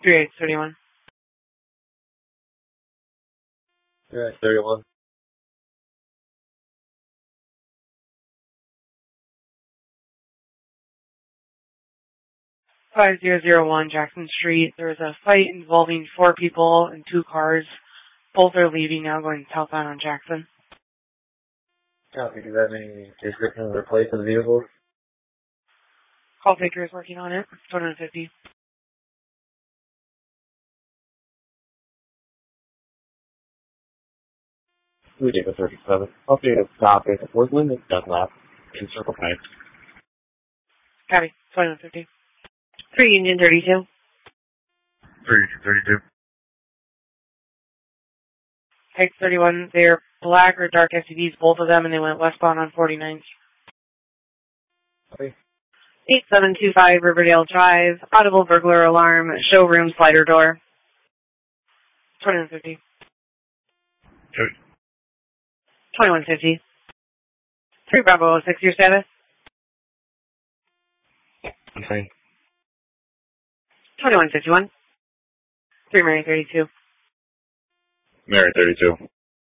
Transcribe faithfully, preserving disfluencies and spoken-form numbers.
three eight thirty-one. three eight thirty-one. five zero zero one Jackson Street. There was a fight involving four people and two cars. Both are leaving now, going southbound on Jackson. Copy. Do you have any description of the place of the vehicles? Call taker is working on it. two hundred fifty. We take a thirty-seven. Updated stop at Woodland and Dunlap in Circle Pike. Copy. two fifty. three Union thirty-two. three thirty-two. Pike thirty-one. They're black or dark S U Vs, both of them, and they went westbound on forty-ninth. Copy. eight seven two five Riverdale Drive. Audible burglar alarm. Showroom slider door. two fifty. Copy. twenty-one fifty. three Bravo six, your status? I'm fine. twenty-one fifty-one. three Mary thirty-two. Mary thirty-two.